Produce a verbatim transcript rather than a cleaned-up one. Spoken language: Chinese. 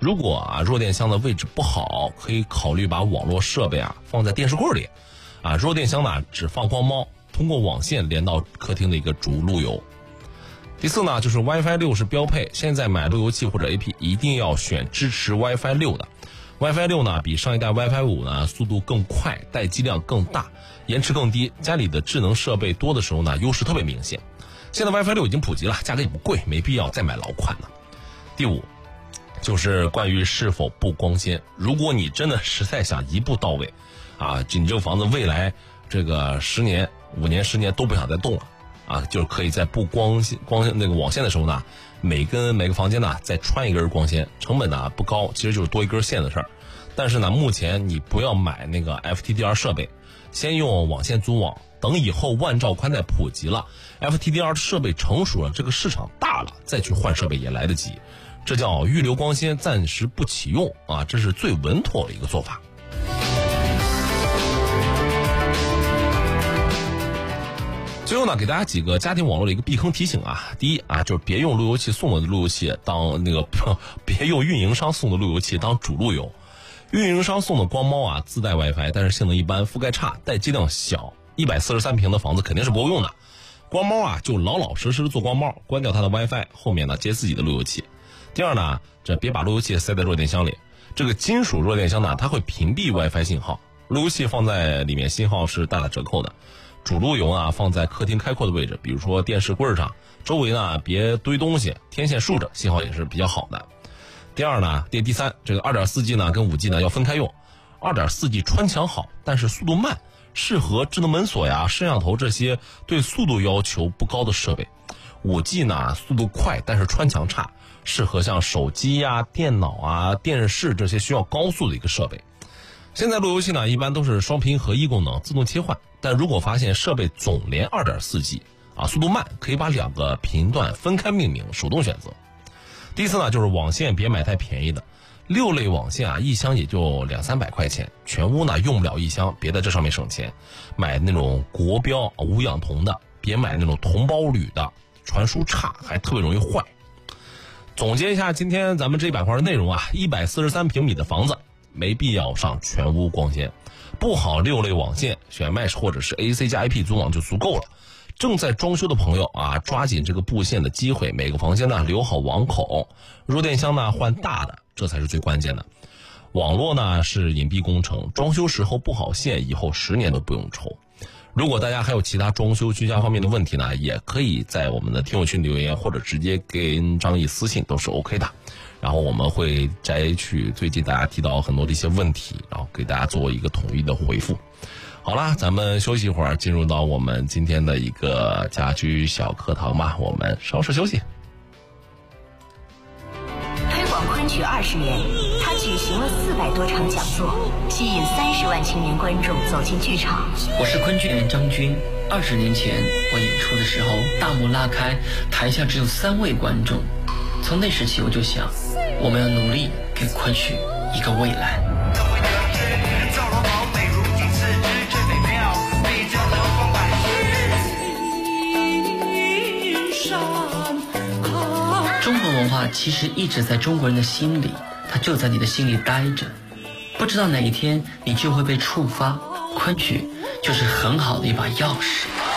如果啊弱电箱的位置不好，可以考虑把网络设备啊放在电视柜里。啊，弱电箱呢只放光猫，通过网线连到客厅的一个主路由。第四呢，就是 WiFi 六是标配，现在买路由器或者 A P 一定要选支持 WiFi 六的。WiFi 六呢比上一代 WiFi 五呢速度更快，待机量更大，延迟更低，家里的智能设备多的时候呢优势特别明显。现在 WiFi 六已经普及了，价格也不贵，没必要再买老款了。第五就是关于是否布光纤，如果你真的实在想一步到位啊，你这个房子未来这个十年五年十年都不想再动了啊，就是可以在布光线光那个网线的时候呢，每根每个房间呢再穿一根光纤，成本呢不高，其实就是多一根线的事儿。但是呢，目前你不要买那个 F T D R 设备，先用网线组网，等以后万兆宽带普及了， F T D R 设备成熟了，这个市场大了，再去换设备也来得及。这叫预留光纤暂时不启用啊，这是最稳妥的一个做法。最后呢，给大家几个家庭网络的一个避坑提醒啊。第一啊，就是别用路由器送的路由器当那个，别用运营商送的路由器当主路由。运营商送的光猫啊，自带 WiFi， 但是性能一般，覆盖差，待机量小，一百四十三平的房子肯定是不够用的。光猫啊，就老老实实的做光猫，关掉它的 WiFi， 后面呢接自己的路由器。第二呢，这别把路由器塞在弱电箱里，这个金属弱电箱呢，它会屏蔽 WiFi 信号，路由器放在里面信号是大打折扣的。主路由啊放在客厅开阔的位置，比如说电视柜上，周围呢别堆东西，天线竖着，信号也是比较好的。第二呢，第第三，这个 二点四 G 呢跟 五 G 呢要分开用。二点四 G 穿墙好，但是速度慢，适合智能门锁呀、摄像头这些对速度要求不高的设备。五 G 呢速度快，但是穿墙差，适合像手机呀、电脑啊、电视这些需要高速的一个设备。现在路由器呢一般都是双频合一功能，自动切换，但如果发现设备总连 二点四 G 啊，速度慢，可以把两个频段分开命名，手动选择。第四呢，就是网线别买太便宜的，六类网线啊，一箱也就两三百块钱，全屋呢用不了一箱，别在这上面省钱，买那种国标无氧铜的，别买那种铜包铝的，传输差，还特别容易坏。总结一下今天咱们这一板块的内容啊，一百四十三平米的房子，没必要上全屋光纤，布好六类网线，选 Mesh 或者是 A C 加 I P 组网就足够了。正在装修的朋友啊，抓紧这个布线的机会，每个房间呢留好网口，弱电箱呢换大的，这才是最关键的。网络呢是隐蔽工程，装修时候布好线，以后十年都不用愁。如果大家还有其他装修居家方面的问题呢，也可以在我们的听友群留言，或者直接跟张毅私信，都是 OK 的。然后我们会摘取最近大家提到很多的一些问题，然后给大家做一个统一的回复。好啦，咱们休息一会儿，进入到我们今天的一个家居小课堂吧，我们稍事休息。 推广昆曲二十年，他举行了四百多场讲座，吸引三十万青年观众走进剧场。 我是昆剧演员张军。二十年前我演出的时候，大幕拉开，台下只有三位观众。从那时起，我就想，我们要努力给昆曲一个未来。中国文化其实一直在中国人的心里，它就在你的心里待着，不知道哪一天你就会被触发。昆曲就是很好的一把钥匙。